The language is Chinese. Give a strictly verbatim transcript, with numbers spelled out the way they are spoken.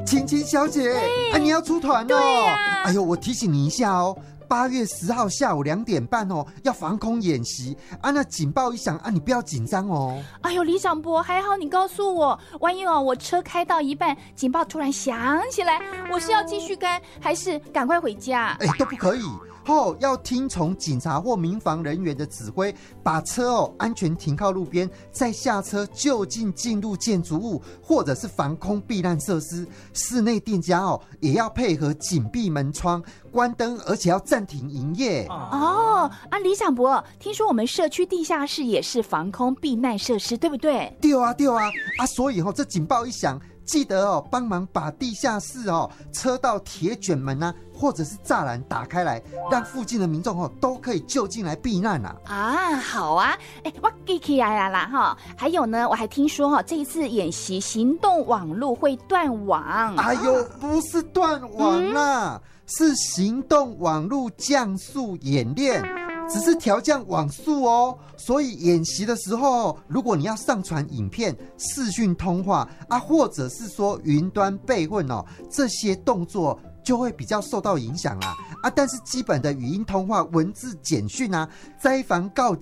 晴晴小姐，啊，你要出团哦？ 对呀。 哎呦，我提醒你一下哦。八月十号下午两点半哦，要防空演习啊！那警报一响啊，你不要紧张哦。 哎呦，李长博，还好你告诉我，万一哦我车开到一半，警报突然响起来，我是要继续开，还是赶快回家？ 哎，都不可以。哦，要听从警察或民防人员的指挥，把车哦安全停靠路边，再下车就近进入建筑物或者是防空避难设施。室内店家哦也要配合紧闭门窗、关灯，而且要暂停营业。 哦，啊，李长博，听说我们社区地下室也是防空避难设施，对不对？ 对啊，对啊，啊，所以哦，这警报一响，记得哦，帮忙把地下室哦车道铁卷门啊，或者是栅栏打开来，让附近的民众哦都可以就近来避难啊。 啊，好啊，哎，我记起来了啦哈。还有呢，我还听说哈，这一次演习行动网路会断网。 哎呦，不是断网啦，嗯、是行动网路降速演练。只是调降网速哦，所以演习的时候，如果你要上传影片、视讯通话啊，或者是说云端备份哦，这些动作就会比较受到影响啦啊。但是基本的语音通话、文字简讯啊、灾防告